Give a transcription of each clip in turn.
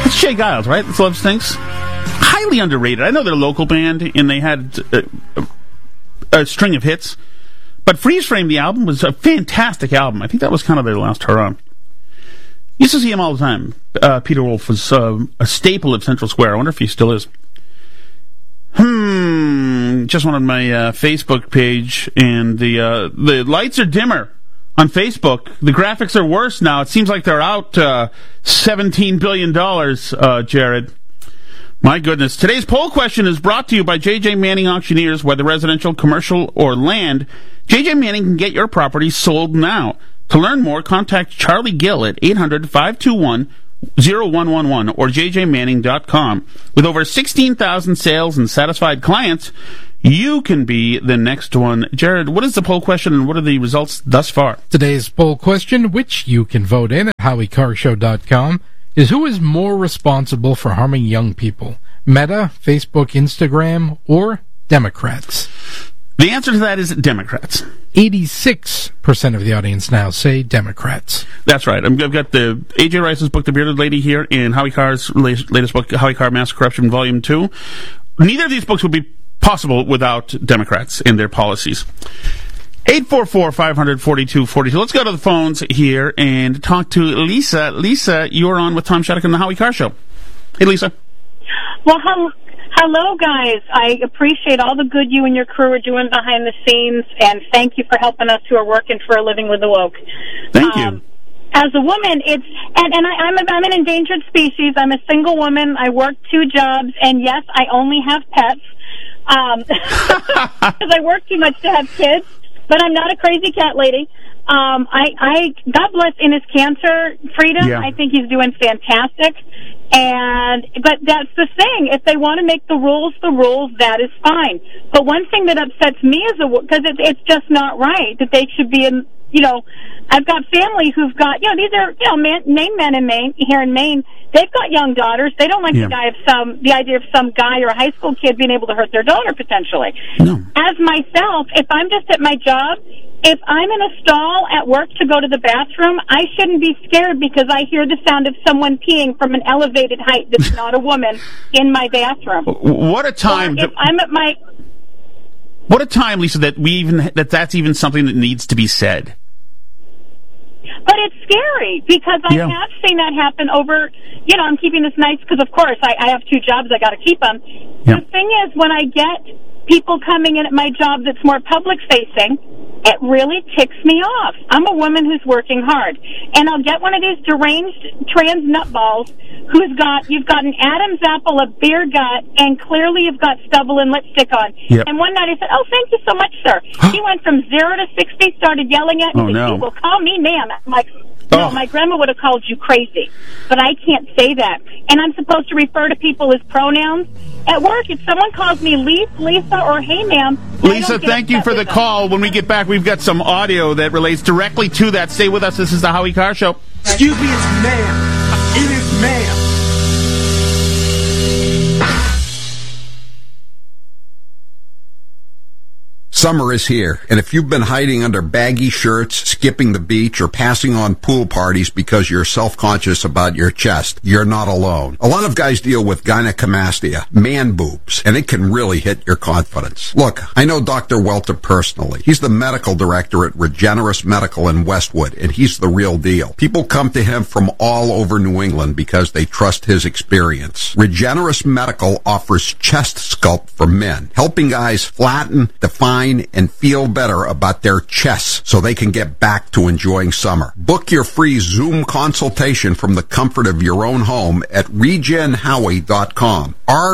It's Jay Giles, right? That's Love Stinks. Highly underrated. I know they're a local band, and they had a string of hits. But Freeze Frame, the album, was a fantastic album. I think that was kind of their last hurrah. Used to see him all the time. Peter Wolf was a staple at Central Square. I wonder if he still is. Just went on my Facebook page, and the lights are dimmer on Facebook. The graphics are worse now. It seems like they're out $17 billion, Jared. My goodness. Today's poll question is brought to you by J.J. Manning Auctioneers, whether residential, commercial, or land. J.J. Manning can get your property sold now. To learn more, contact Charlie Gill at 800-521-0111 or jjmanning.com. With over 16,000 sales and satisfied clients, you can be the next one. Jared, what is the poll question and what are the results thus far? Today's poll question, which you can vote in at HowieCarShow.com, is who is more responsible for harming young people? Meta, Facebook, Instagram, or Democrats? The answer to that is Democrats. 86% of the audience now say Democrats. That's right. I've got the A.J. Rice's book, The Bearded Lady, here, and Howie Carr's latest book, Howie Carr, Mass Corruption, Volume 2. Neither of these books would be possible without Democrats and their policies. 844-500-4242. Let's go to the phones here and talk to Lisa. Lisa, you're on with Tom Shattuck and the Howie Carr Show. Hey, Lisa. Well, hello, guys. I appreciate all the good you and your crew are doing behind the scenes, and thank you for helping us who are working for a living with the woke. Thank you. As a woman, I'm an endangered species. I'm a single woman. I work 2 jobs, and yes, I only have pets because I work too much to have kids. But I'm not a crazy cat lady. I God bless in his cancer freedom. Yeah. I think he's doing fantastic. But that's the thing. If they want to make the rules, that is fine. But one thing that upsets me is because it's just not right that they should be in. I've got family who've got these are Maine men in Maine here in Maine. They've got young daughters. They don't like the idea of some guy or a high school kid being able to hurt their daughter potentially. No. As myself, if I'm just at my job, if I'm in a stall at work to go to the bathroom, I shouldn't be scared because I hear the sound of someone peeing from an elevated height that's not a woman in my bathroom. What a time! If I'm at my What a time, Lisa, that that's even something that needs to be said. But it's scary because I have seen that happen over, I'm keeping this nice because, of course, I have 2 jobs. I got to keep them. The thing is, when I get people coming in at my job that's more public-facing, it really ticks me off. I'm a woman who's working hard. And I'll get one of these deranged trans nutballs you've got an Adam's apple, a beer gut, and clearly you've got stubble and lipstick on. Yep. And one night I said, thank you so much, sir. He went from 0 to 60, started yelling at me. Oh, no. He will call me ma'am. I'm like, no, my grandma would have called you crazy. But I can't say that. And I'm supposed to refer to people as pronouns. At work, if someone calls me Lisa, or hey, ma'am. Lisa, thank you for the call. When we get back, we've got some audio that relates directly to that. Stay with us. This is the Howie Carr Show. Excuse me, it's ma'am. It is ma'am. Summer is here, and if you've been hiding under baggy shirts, skipping the beach, or passing on pool parties because you're self-conscious about your chest, you're not alone. A lot of guys deal with gynecomastia, man boobs, and it can really hit your confidence. Look, I know Dr. Welter personally. He's the medical director at Regenerous Medical in Westwood, and he's the real deal. People come to him from all over New England because they trust his experience. Regenerous Medical offers chest sculpt for men, helping guys flatten, define, and feel better about their chests so they can get back to enjoying summer. Book your free Zoom consultation from the comfort of your own home at regenhowie.com.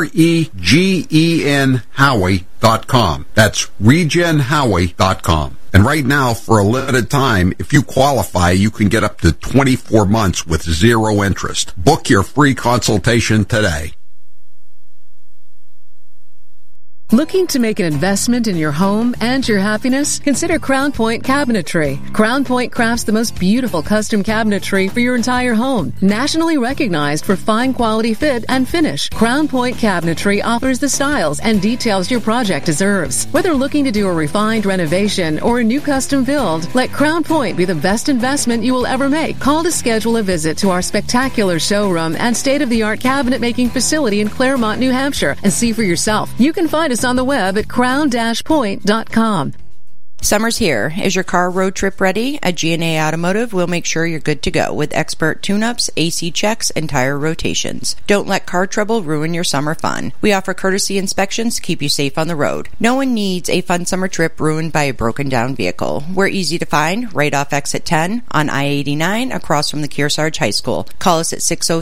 REGEN Howie.com. That's regenhowie.com. And right now, for a limited time, if you qualify, you can get up to 24 months with 0 interest. Book your free consultation today. Looking to make an investment in your home and your happiness? Consider Crown Point Cabinetry. Crown Point crafts the most beautiful custom cabinetry for your entire home. Nationally recognized for fine quality fit and finish, Crown Point Cabinetry offers the styles and details your project deserves. Whether looking to do a refined renovation or a new custom build, let Crown Point be the best investment you will ever make. Call to schedule a visit to our spectacular showroom and state-of-the-art cabinet making facility in Claremont, New Hampshire, and see for yourself. You can find us on the web at crown-point.com. Summer's here. Is your car road trip ready? At G&A Automotive, we'll make sure you're good to go with expert tune-ups, AC checks, and tire rotations. Don't let car trouble ruin your summer fun. We offer courtesy inspections to keep you safe on the road. No one needs a fun summer trip ruined by a broken-down vehicle. We're easy to find right off exit 10 on I-89 across from the Kearsarge High School. Call us at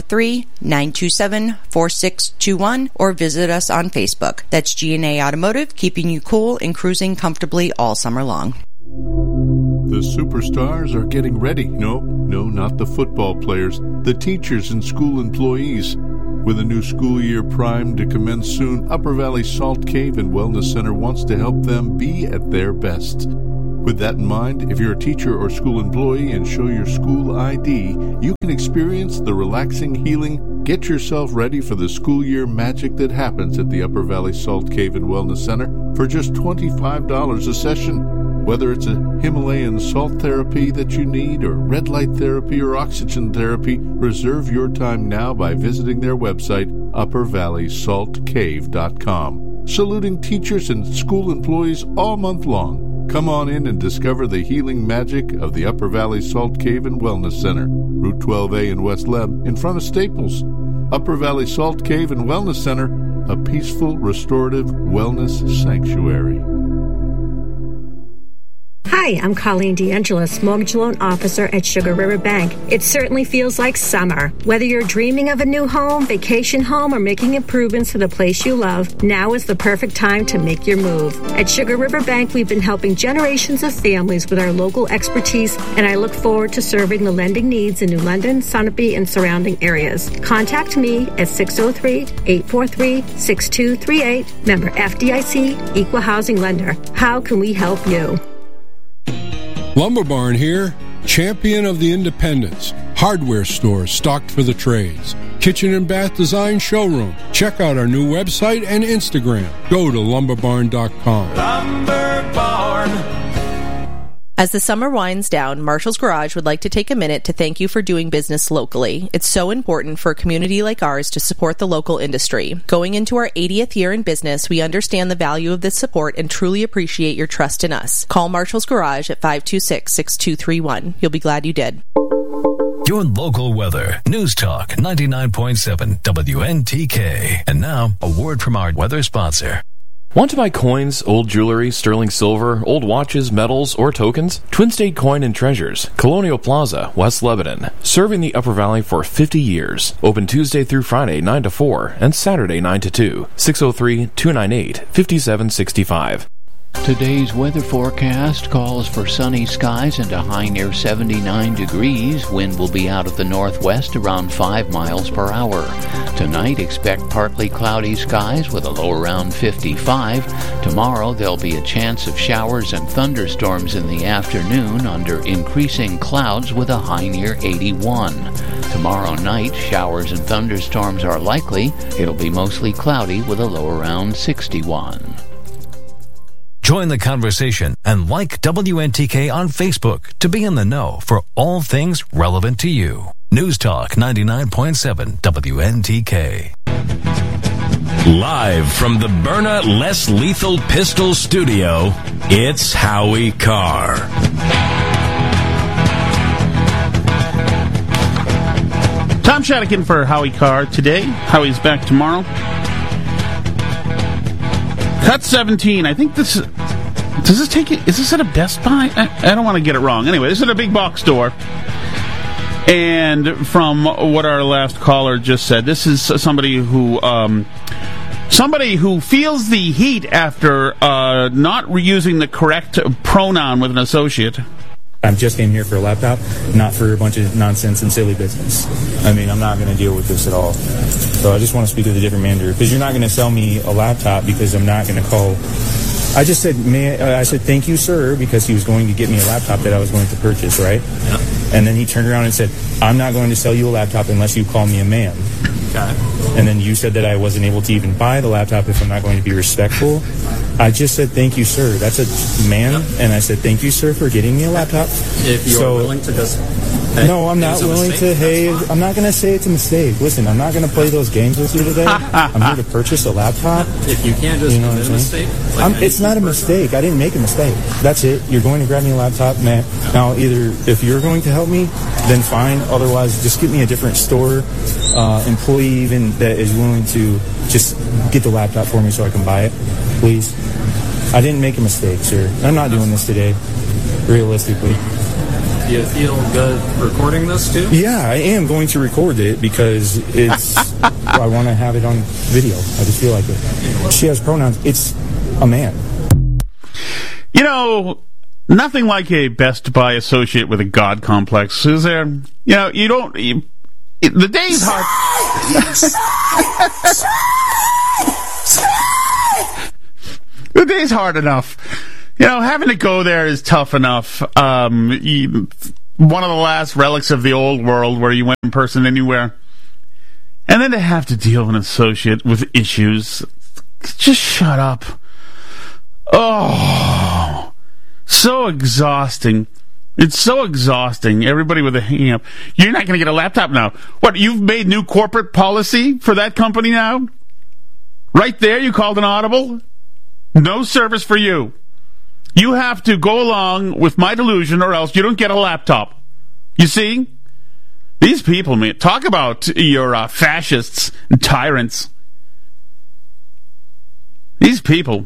603-927-4621 or visit us on Facebook. That's G&A Automotive, keeping you cool and cruising comfortably all summer long. The superstars are getting ready. No, not the football players. The teachers and school employees. With a new school year primed to commence soon, Upper Valley Salt Cave and Wellness Center wants to help them be at their best. With that in mind, if you're a teacher or school employee and show your school ID, you can experience the relaxing healing. Get yourself ready for the school year magic that happens at the Upper Valley Salt Cave and Wellness Center for just $25 a session. Whether it's a Himalayan salt therapy that you need or red light therapy or oxygen therapy, reserve your time now by visiting their website, uppervalleysaltcave.com. Saluting teachers and school employees all month long. Come on in and discover the healing magic of the Upper Valley Salt Cave and Wellness Center, Route 12A in West Leb, in front of Staples. Upper Valley Salt Cave and Wellness Center, a peaceful, restorative wellness sanctuary. Hi, I'm Colleen DeAngelis, Mortgage Loan Officer at Sugar River Bank. It certainly feels like summer. Whether you're dreaming of a new home, vacation home, or making improvements to the place you love, now is the perfect time to make your move. At Sugar River Bank, we've been helping generations of families with our local expertise, and I look forward to serving the lending needs in New London, Sunapee, and surrounding areas. Contact me at 603-843-6238, member FDIC, Equal Housing Lender. How can we help you? Lumber Barn here, champion of the independents. Hardware store stocked for the trades. Kitchen and bath design showroom. Check out our new website and Instagram. Go to lumberbarn.com. Lumber Barn. As the summer winds down, Marshall's Garage would like to take a minute to thank you for doing business locally. It's so important for a community like ours to support the local industry. Going into our 80th year in business, we understand the value of this support and truly appreciate your trust in us. Call Marshall's Garage at 526-6231. You'll be glad you did. Your local weather. News Talk 99.7 WNTK. And now, a word from our weather sponsor. Want to buy coins, old jewelry, sterling silver, old watches, medals, or tokens? Twin State Coin and Treasures, Colonial Plaza, West Lebanon. Serving the Upper Valley for 50 years. Open Tuesday through Friday 9 to 4 and Saturday 9 to 2. 603-298-5765. Today's weather forecast calls for sunny skies and a high near 79 degrees. Wind will be out of the northwest around 5 miles per hour. Tonight, expect partly cloudy skies with a low around 55. Tomorrow, there'll be a chance of showers and thunderstorms in the afternoon under increasing clouds with a high near 81. Tomorrow night, showers and thunderstorms are likely. It'll be mostly cloudy with a low around 61. Join the conversation and like WNTK on Facebook to be in the know for all things relevant to you. News Talk 99.7 WNTK. Live from the Byrna Less Lethal Pistol Studio, it's Howie Carr. Tom Shaddick for Howie Carr today. Howie's back tomorrow. Cut 17. I think this is... Does this take it? Is this at a Best Buy? I don't want to get it wrong. Anyway, this is at a big box store. And from what our last caller just said, this is somebody who feels the heat after not using the correct pronoun with an associate. I just came here for a laptop, not for a bunch of nonsense and silly business. I mean, I'm not going to deal with this at all. So I just want to speak with a different manager, because you're not going to sell me a laptop because I'm not going to call. I just said, I said, thank you, sir, because he was going to get me a laptop that I was going to purchase, right? Yeah. And then he turned around and said, I'm not going to sell you a laptop unless you call me a ma'am. Okay. And then you said that I wasn't able to even buy the laptop if I'm not going to be respectful. I just said, thank you, sir. That's a man. Yep. And I said, thank you, sir, for getting me a laptop. If you're willing to just... Hey, no, I'm not willing to. Hey, I'm not going to say it's a mistake. Listen, I'm not going to play those games with you today. I'm here to purchase a laptop. If you can't just commit a mistake... it's not a mistake. I didn't make a mistake. That's it. You're going to grab me a laptop, man. Now, either if you're going to help me, then fine. Otherwise, just get me a different store employee even that is willing to just get the laptop for me so I can buy it, please. I didn't make a mistake, sir. I'm not doing this today, realistically. Do you feel good recording this too? Yeah, I am going to record it because it's. I want to have it on video. I just feel like it. She has pronouns. It's a man. You know, nothing like a Best Buy associate with a God complex, is there? You know, you don't. The day's hard. The day's hard enough. You know, having to go there is tough enough. One of the last relics of the old world where you went in person anywhere. And then to have to deal with an associate with issues. Just shut up. Oh, so exhausting. It's so exhausting. Everybody with a hang up. You're not going to get a laptop now. What, you've made new corporate policy for that company now? Right there, you called an audible? No service for you. You have to go along with my delusion or else you don't get a laptop. You see? These people, man, talk about your fascists and tyrants. These people.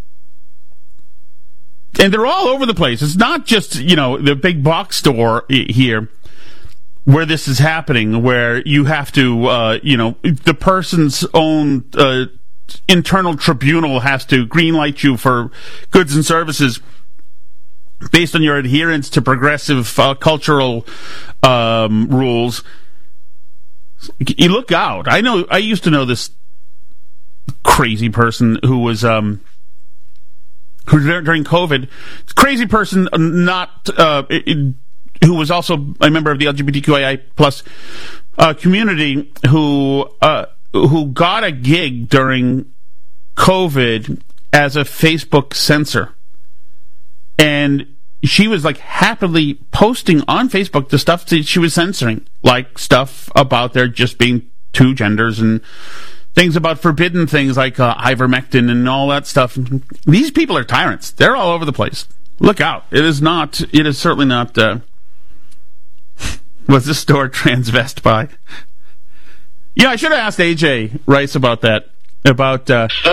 And they're all over the place. It's not just, you know, the big box store here where this is happening, where you have to, you know, the person's own internal tribunal has to greenlight you for goods and services based on your adherence to progressive cultural rules. You look out. I used to know this crazy person who was who during COVID, crazy person, not who was also a member of the LGBTQIA plus community, who got a gig during COVID as a Facebook censor. And she was like happily posting on Facebook the stuff that she was censoring, like stuff about there just being two genders and things about forbidden things like ivermectin and all that stuff. These people are tyrants. They're all over the place. Look out. It is certainly not, was this store Transvest by? Yeah, I should have asked AJ Rice about that. About,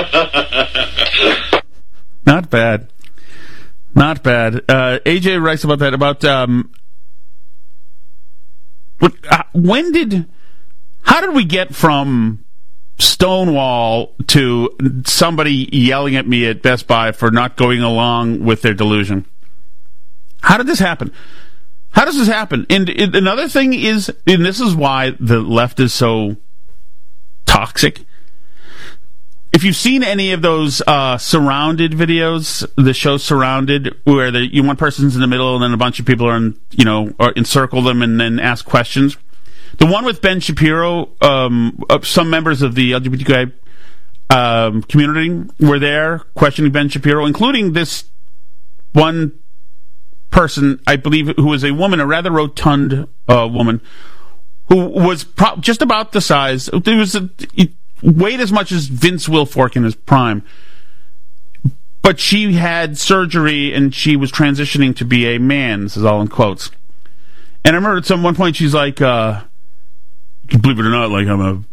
not bad. Not bad. AJ Rice about that. About, how did we get from Stonewall to somebody yelling at me at Best Buy for not going along with their delusion? How did this happen? How does this happen? And another thing is, and this is why the left is so toxic. If you've seen any of those Surrounded videos, the show Surrounded, where one person's in the middle and then a bunch of people are encircle them and then ask questions. The one with Ben Shapiro, some members of the LGBTQI community were there questioning Ben Shapiro, including this one person, I believe, who was a woman, a rather rotund woman, who was just about the size. It was weighed as much as Vince Wilfork in his prime. But she had surgery and she was transitioning to be a man. This is all in quotes. And I remember at one point she's like, believe it or not, like I'm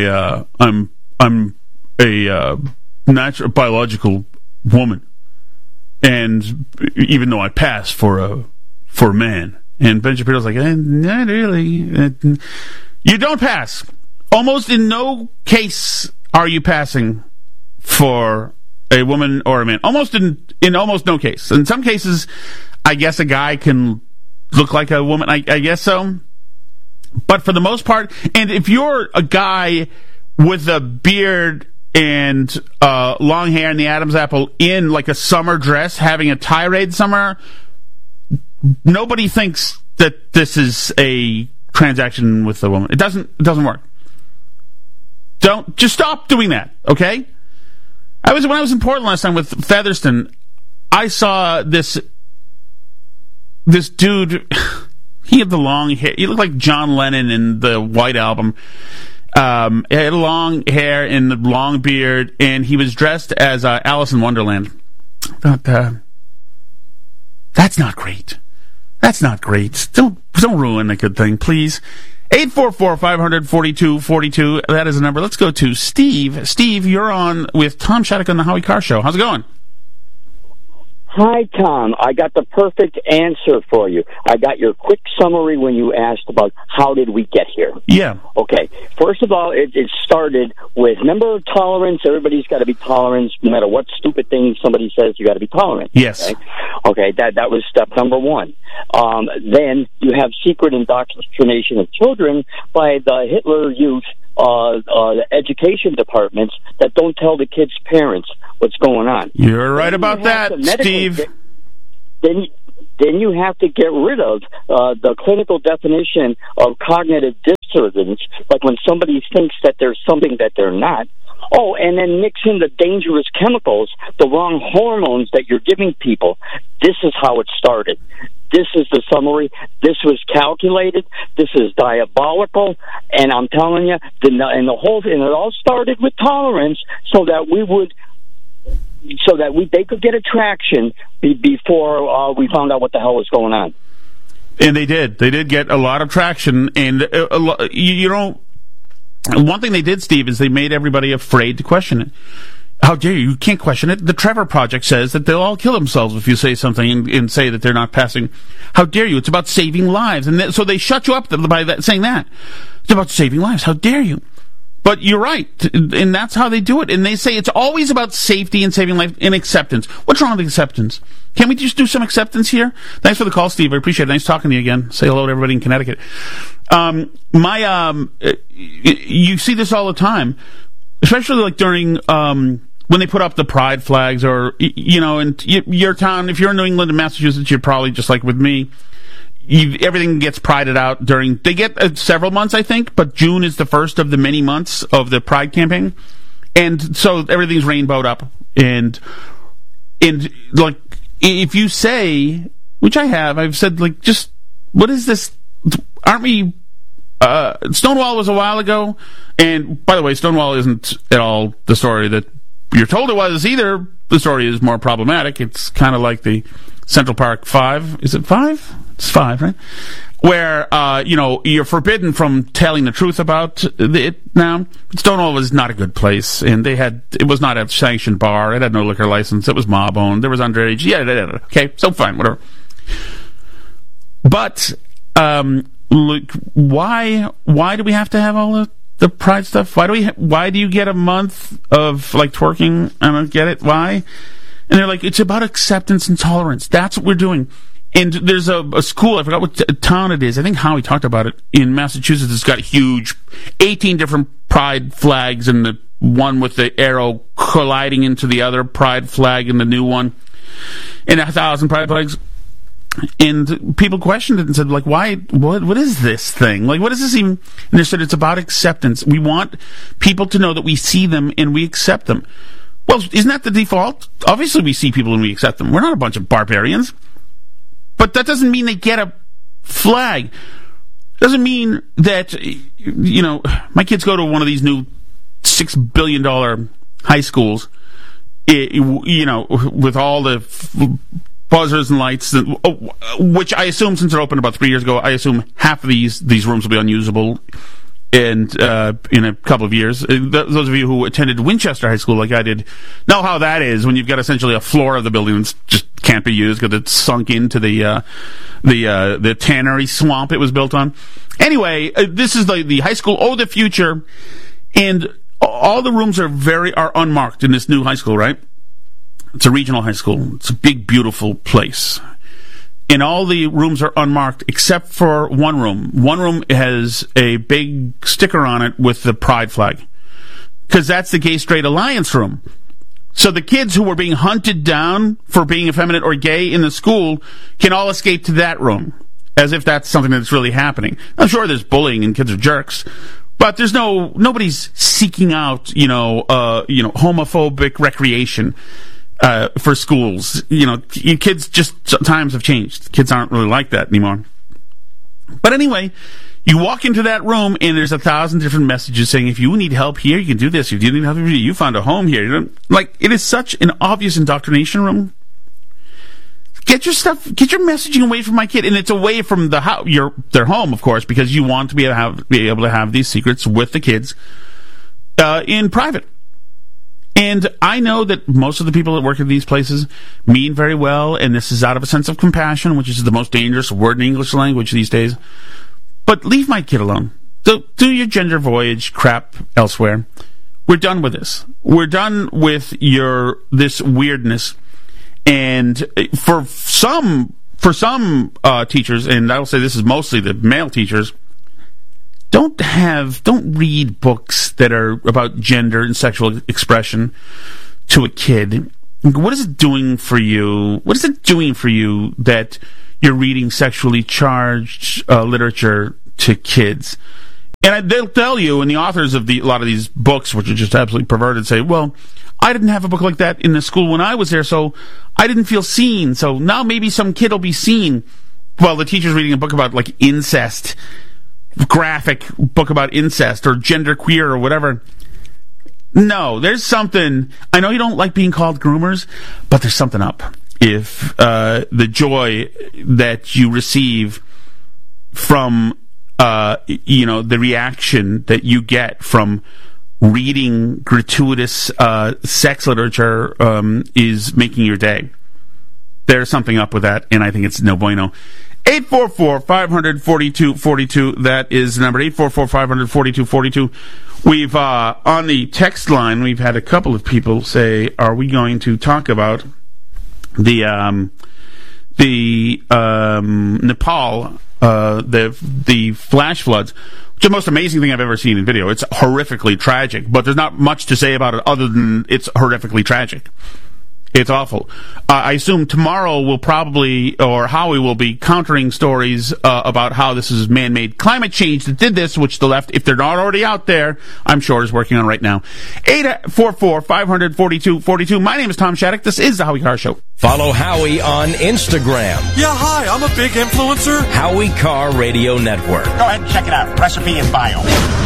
a natural biological woman, and even though I pass for a man. And Ben Shapiro's like, not really. You don't pass. Almost in no case are you passing for a woman or a man. Almost in almost no case. In some cases, I guess a guy can look like a woman? I guess so. But for the most part, and if you're a guy with a beard and long hair and the Adam's apple in like a summer dress having a tirade somewhere, nobody thinks that this is a transaction with a woman. It doesn't work. Just stop doing that, okay? When I was in Portland last time with Featherston, I saw this dude. He had the long hair. He looked like John Lennon in the White Album. He had long hair and the long beard, and he was dressed as Alice in Wonderland. That's not great. That's not great. Don't ruin a good thing, please. 844-500-4242. That is the number. Let's go to Steve. Steve, you're on with Tom Shattuck on the Howie Carr Show. How's it going? Hi, Tom. I got the perfect answer for you. I got your quick summary when you asked about how did we get here. Yeah. Okay. First of all, it started with, remember tolerance? Everybody's got to be tolerant. No matter what stupid thing somebody says, you got to be tolerant. Yes. Okay, that was step number one. Then you have secret indoctrination of children by the Hitler Youth education departments that don't tell the kids' parents what's going on. You're right about that, Steve. Then you have to get rid of the clinical definition of cognitive dissonance, like when somebody thinks that there's something that they're not. Oh, and then mix in the dangerous chemicals, the wrong hormones that you're giving people. This is how it started. This is the summary. This was calculated. This is diabolical. And I'm telling you, it all started with tolerance so that they could get attraction before we found out what the hell was going on. And they did. They did get a lot of traction. And, one thing they did, Steve, is they made everybody afraid to question it. How dare you? You can't question it. The Trevor Project says that they'll all kill themselves if you say something and say that they're not passing. How dare you? It's about saving lives. And so they shut you up by saying that. It's about saving lives. How dare you? But you're right. And that's how they do it. And they say it's always about safety and saving life and acceptance. What's wrong with acceptance? Can't we just do some acceptance here? Thanks for the call, Steve. I appreciate it. Nice talking to you again. Say hello to everybody in Connecticut. You see this all the time, especially like during, when they put up the pride flags or, in your town, if you're in New England and Massachusetts, you're probably just like with me. Everything gets prided out they get several months, I think, but June is the first of the many months of the Pride campaign. And so everything's rainbowed up. And like, if you say, which I've said, like, just, what is this? Aren't we, Stonewall was a while ago. And by the way, Stonewall isn't at all the story that you're told it was either. The story is more problematic. It's kind of like the Central Park 5. Is it 5? It's 5, right? Where, you're forbidden from telling the truth about it now. Stonewall was not a good place, and it was not a sanctioned bar. It had no liquor license. It was mob-owned. There was underage. Yeah. Okay, so fine, whatever. But, look, why do we have to have all the pride stuff? Why do you get a month of, like, twerking? I don't get it. Why? And they're like, it's about acceptance and tolerance. That's what we're doing. And there's a school, I forgot what town it is. I think Howie talked about it in Massachusetts. It's got huge 18 different pride flags, and the one with the arrow colliding into the other pride flag and the new one, and 1,000 pride flags. And people questioned it and said, like, why? What is this thing? Like, what is this even? And they said, it's about acceptance. We want people to know that we see them and we accept them. Well, isn't that the default? Obviously, we see people and we accept them. We're not a bunch of barbarians. But that doesn't mean they get a flag. Doesn't mean that, my kids go to one of these new $6 billion high schools, with all the buzzers and lights, which I assume, since it opened about 3 years ago, I assume half of these rooms will be unusable and in a couple of years. Those of you who attended Winchester High School like I did know how that is when you've got essentially a floor of the building that just can't be used because it's sunk into the tannery swamp it was built on. Anyway, this is the high school, the future, and all the rooms are unmarked in this new high school, right? It's a regional high school. It's a big, beautiful place. and all the rooms are unmarked except for one room. One room has a big sticker on it with the pride flag, because that's the Gay Straight Alliance room. So the kids who were being hunted down for being effeminate or gay in the school can all escape to that room, as if that's something that's really happening. I'm sure there's bullying and kids are jerks, but there's nobody's seeking out, homophobic recreation for schools. Kids just, times have changed. Kids aren't really like that anymore. But anyway, you walk into that room and there's 1,000 different messages saying, if you need help here, you can do this. If you need help here, you found a home here. It is such an obvious indoctrination room. Get your messaging away from my kid, and it's away from their home, of course, because you want to be able to have these secrets with the kids in private. And I know that most of the people that work at these places mean very well, and this is out of a sense of compassion, which is the most dangerous word in English language these days. But leave my kid alone. Do your gender voyage crap elsewhere. We're done with this. We're done with this weirdness. And for some teachers, and I will say this is mostly the male teachers, don't read books that are about gender and sexual expression to a kid. What is it doing for you? What is it doing for you that you're reading sexually charged literature to kids? And they'll tell you, and the authors of a lot of these books, which are just absolutely perverted, say, well, I didn't have a book like that in the school when I was there, so I didn't feel seen. So now maybe some kid will be seen. Well, the teacher's reading a book about, incest, graphic book about incest or genderqueer or whatever. No, there's something. I know you don't like being called groomers, but there's something up. If the joy that you receive from, the reaction that you get from reading gratuitous sex literature is making your day. There's something up with that, and I think it's no bueno. 844-500-4242. That is the number, 844-500-4242. We've, on the text line, we've had a couple of people say, are we going to talk about the Nepal, the flash floods? It's the most amazing thing I've ever seen in video. It's horrifically tragic, but there's not much to say about it other than it's horrifically tragic. It's awful. I assume tomorrow we'll probably, or Howie will be countering stories about how this is man-made climate change that did this, which the left, if they're not already out there, I'm sure is working on right now. 844-500-4242. My name is Tom Shattuck. This is the Howie Carr Show. Follow Howie on Instagram. Yeah, hi, I'm a big influencer. Howie Carr Radio Network. Go ahead and check it out. Recipe in bio.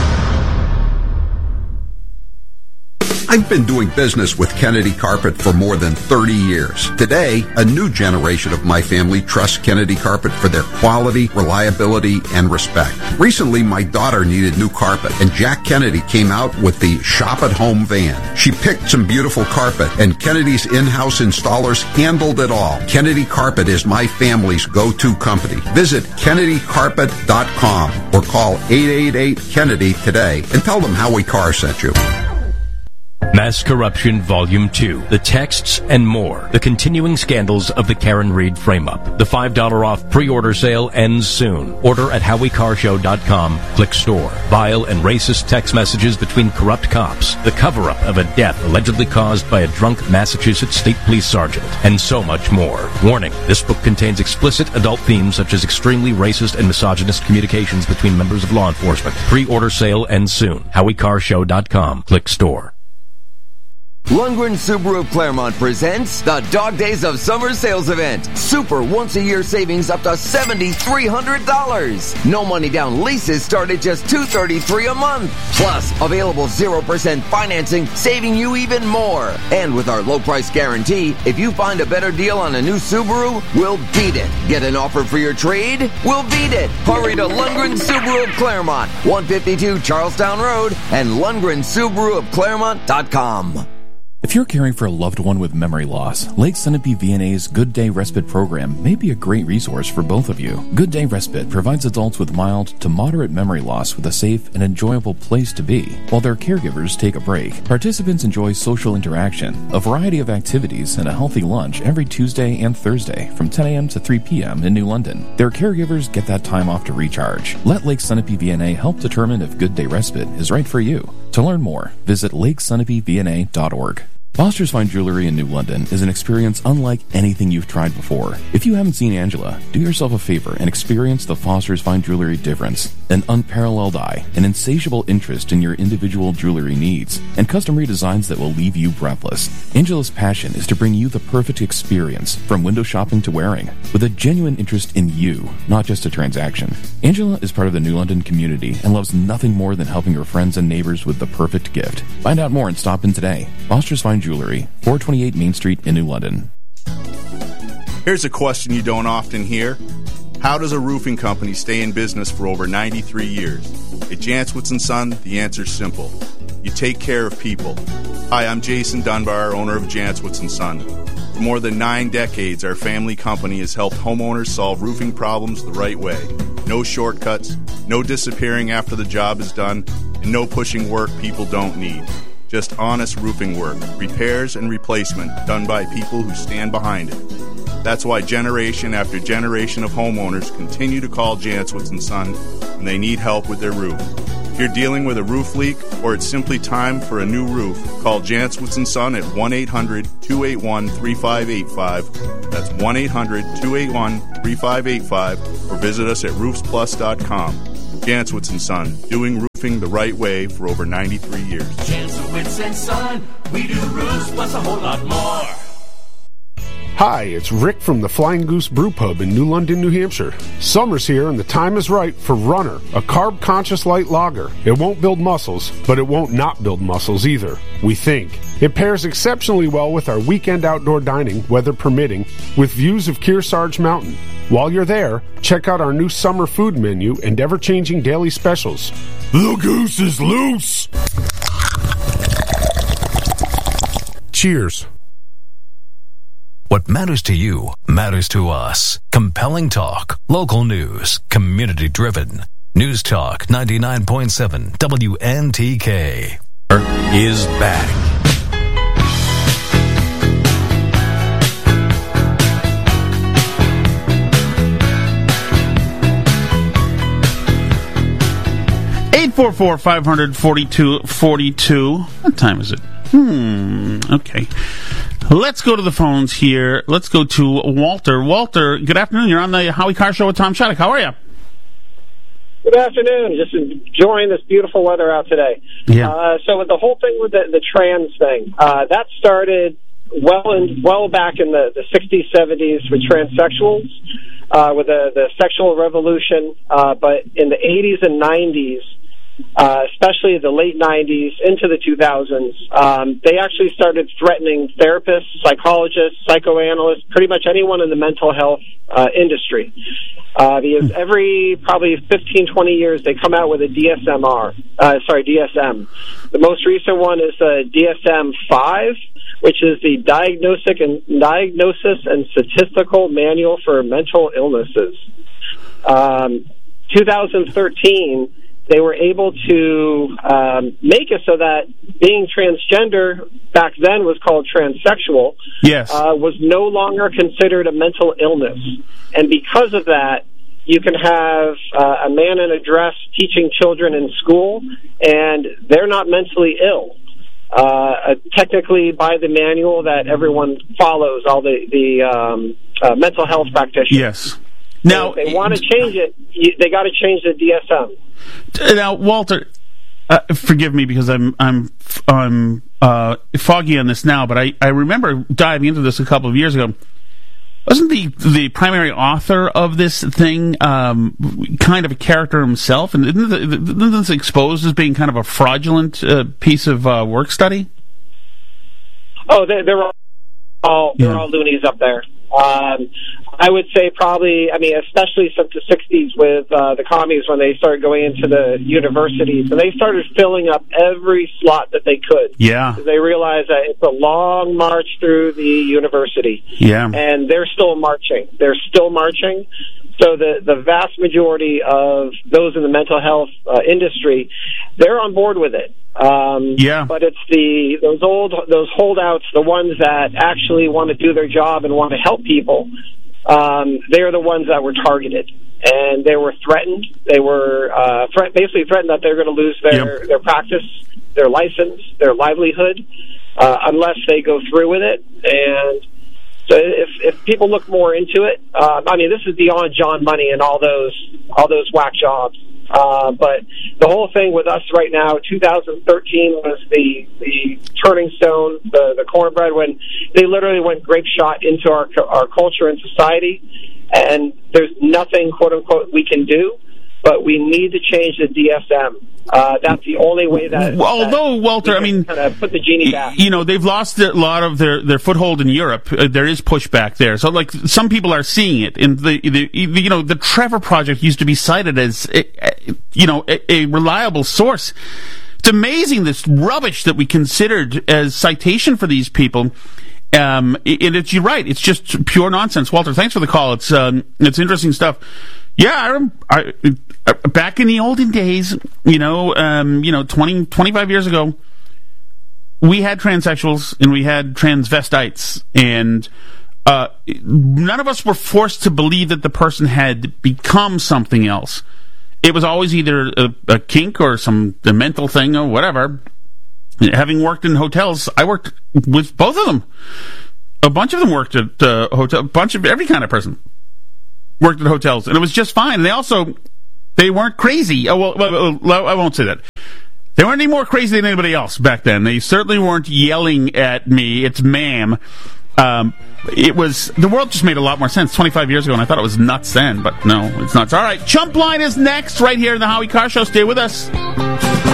I've been doing business with Kennedy Carpet for more than 30 years. Today, a new generation of my family trusts Kennedy Carpet for their quality, reliability, and respect. Recently, my daughter needed new carpet, and Jack Kennedy came out with the Shop at Home van. She picked some beautiful carpet, and Kennedy's in-house installers handled it all. Kennedy Carpet is my family's go-to company. Visit KennedyCarpet.com or call 888-KENNEDY today and tell them Howie Carr sent you. Mass Corruption Volume 2, The Texts and More, The Continuing Scandals of the Karen Reed Frame-Up. The $5 off pre-order sale ends soon. Order at HowieCarrshow.com. Click Store. Vile and racist text messages between corrupt cops. The cover-up of a death allegedly caused by a drunk Massachusetts State Police Sergeant. And so much more. Warning, this book contains explicit adult themes such as extremely racist and misogynist communications between members of law enforcement. Pre-order sale ends soon. HowieCarrshow.com. Click Store. Lundgren Subaru of Claremont presents the Dog Days of Summer Sales Event. Super once-a-year savings up to $7,300. No money down leases start at just $233 a month. Plus, available 0% financing, saving you even more. And with our low price guarantee, if you find a better deal on a new Subaru, we'll beat it. Get an offer for your trade? We'll beat it. Hurry to Lundgren Subaru of Claremont, 152 Charlestown Road, and LundgrenSubaruofClaremont.com. If you're caring for a loved one with memory loss, Lake Sunapee VNA's Good Day Respite program may be a great resource for both of you. Good Day Respite provides adults with mild to moderate memory loss with a safe and enjoyable place to be, while their caregivers take a break. Participants enjoy social interaction, a variety of activities, and a healthy lunch every Tuesday and Thursday from 10 a.m. to 3 p.m. in New London. Their caregivers get that time off to recharge. Let Lake Sunapee VNA help determine if Good Day Respite is right for you. To learn more, visit lakesunapeevna.org. Foster's Fine Jewelry in New London is an experience unlike anything you've tried before. If you haven't seen Angela, do yourself a favor and experience the Foster's Fine Jewelry difference. An unparalleled eye, an insatiable interest in your individual jewelry needs, and custom redesigns that will leave you breathless. Angela's passion is to bring you the perfect experience, from window shopping to wearing, with a genuine interest in you, not just a transaction. Angela is part of the New London community and loves nothing more than helping her friends and neighbors with the perfect gift. Find out more and stop in today. Foster's Fine Jewelry, 428 Main Street in New London. Here's a question you don't often hear. How does a roofing company stay in business for over 93 years? At Jantzwitz & Son, the answer's simple. You take care of people. Hi, I'm Jason Dunbar, owner of Jantzwitz & Son. For more than 9 decades, our family company has helped homeowners solve roofing problems the right way. No shortcuts, no disappearing after the job is done, and no pushing work people don't need. Just honest roofing work, repairs and replacement done by people who stand behind it. That's why generation after generation of homeowners continue to call Jantzwitz & Son when they need help with their roof. If you're dealing with a roof leak or it's simply time for a new roof, call Jantzwitz & Son at 1-800-281-3585. That's 1-800-281-3585 or visit us at roofsplus.com. Jantzwitz & Son, doing roofing the right way for over 93 years. Jantzwitz & Son, we do roofs plus a whole lot more. Hi, it's Rick from the Flying Goose Brew Pub in New London, New Hampshire. Summer's here and the time is right for Runner, a carb-conscious light lager. It won't build muscles, but it won't not build muscles either, we think. It pairs exceptionally well with our weekend outdoor dining, weather permitting, with views of Kearsarge Mountain. While you're there, check out our new summer food menu and ever-changing daily specials. The goose is loose! Cheers. What matters to you matters to us. Compelling talk, local news, community driven. News Talk 99.7 WNTK is back. (844) 500-4242. What time is it? Okay. Let's go to the phones here. Let's go to Walter. Walter, good afternoon. You're on the Howie Carr Show with Tom Shattuck. How are you? Good afternoon. Just enjoying this beautiful weather out today. Yeah. So with the whole thing with the trans thing, that started well back in the 60s, 70s with transsexuals, with the sexual revolution. But in the 80s and 90s, especially the late 90s into the 2000s, they actually started threatening therapists, psychologists, psychoanalysts, pretty much anyone in the mental health industry. Because every probably 15, 20 years, they come out with a DSM. The most recent one is DSM-5, which is the Diagnosis and Statistical Manual for Mental Illnesses. 2013, they were able to make it so that being transgender back then was called transsexual. Yes. Was no longer considered a mental illness. And because of that, you can have a man in a dress teaching children in school, and they're not mentally ill. Technically, by the manual that everyone follows, all the mental health practitioners. Yes. Now, if they want to change it, they got to change the DSM. Now, Walter, forgive me because I'm foggy on this now, but I remember diving into this a couple of years ago. Wasn't the primary author of this thing kind of a character himself? And isn't this exposed as being kind of a fraudulent piece of work study? Oh, they're all loonies up there. I would say probably, especially since the 60s with the commies when they started going into the universities, and they started filling up every slot that they could. Yeah. They realized that it's a long march through the university. Yeah. And they're still marching. So the vast majority of those in the mental health industry, they're on board with it. But it's those holdouts, the ones that actually want to do their job and want to help people. They're the ones that were targeted, and they were threatened. They were basically threatened that they're going to lose their practice, their license, their livelihood, unless they go through with it. And so if people look more into it, this is beyond John Money and all those whack jobs. But the whole thing with us right now, 2013 was the turning stone, the cornbread, when they literally went grape shot into our culture and society, and there's nothing, quote unquote, we can do, but we need to change the DSM. That's the only way that. Although, Walter, kind of put the genie back. They've lost a lot of their foothold in Europe. There is pushback there. So, some people are seeing it. And the Trevor Project used to be cited as, a reliable source. It's amazing this rubbish that we considered as citation for these people. And you're right. It's just pure nonsense. Walter, thanks for the call. It's interesting stuff. Yeah, I back in the olden days, 20, 25 years ago, we had transsexuals and we had transvestites, and none of us were forced to believe that the person had become something else. It was always either a kink or a mental thing or whatever. Having worked in hotels, I worked with both of them. A bunch of them worked at hotel. A bunch of every kind of person worked at hotels, and it was just fine. And they weren't crazy. Oh, well, I won't say that. They weren't any more crazy than anybody else back then. They certainly weren't yelling at me, "It's ma'am." The world just made a lot more sense 25 years ago, and I thought it was nuts then, but no, it's nuts. All right, Chump Line is next, right here in the Howie Carr Show. Stay with us.